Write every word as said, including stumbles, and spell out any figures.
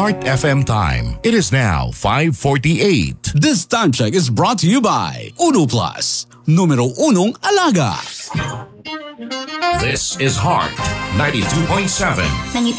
Heart F M time. It is now five forty-eight. This time check is brought to you by Uno Plus, numero unong alaga. This is Heart ninety-two point seven.